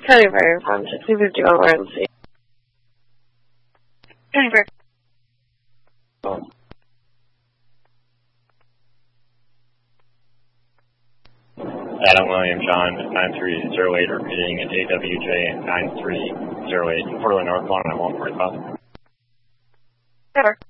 County Fire from 6050 Orange. County Fire. Adam William John 9308 repeating at AWJ 9308 Portland, North Carolina 145. Cover.